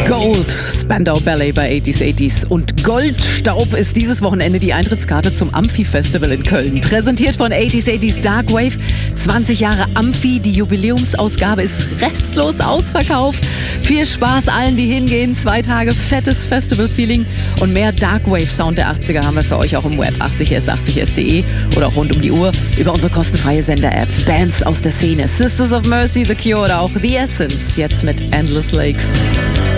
Gold, Spandau Ballet bei 80s und Goldstaub ist dieses Wochenende die Eintrittskarte zum Amphi-Festival in Köln. Präsentiert von 80s Dark Wave. 20 Jahre Amphi, die Jubiläumsausgabe ist restlos ausverkauft. Viel Spaß allen, die hingehen. 2 Tage fettes Festival-Feeling und mehr Dark Wave Sound der 80er haben wir für euch auch im Web 80s80s.de oder auch rund um die Uhr über unsere kostenfreie Sender-App. Bands aus der Szene, Sisters of Mercy, The Cure oder auch The Essence, jetzt mit Endless Lakes.